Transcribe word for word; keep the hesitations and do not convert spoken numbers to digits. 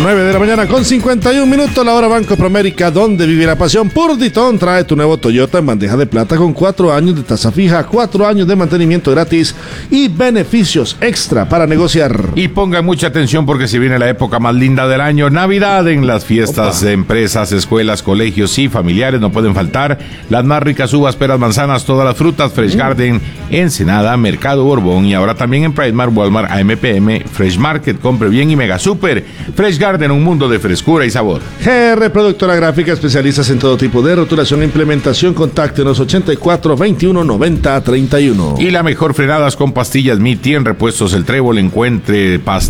nueve de la mañana con cincuenta y un minutos, la hora Banco Promérica, donde vive la pasión. Purditón trae tu nuevo Toyota en bandeja de plata con cuatro años de tasa fija, cuatro años de mantenimiento gratis y beneficios extra para negociar. Y pongan mucha atención porque se viene la época más linda del año, Navidad. En las fiestas Opa. de empresas, escuelas, colegios y familiares no pueden faltar las más ricas uvas, peras, manzanas, todas las frutas. Fresh Garden, Ensenada, Mercado Borbón y ahora también en Primark, Walmart, A M P M, Fresh Market, Compre Bien y Mega Super. Fresh Garden, un mundo de frescura y sabor. G R Productora Gráfica, especialistas en todo tipo de rotulación e implementación. Contáctenos ochenta y cuatro, veintiuno, noventa, treinta y uno. Y la mejor frenadas con pastillas Miti en Repuestos El Trébol. Encuentre pastillas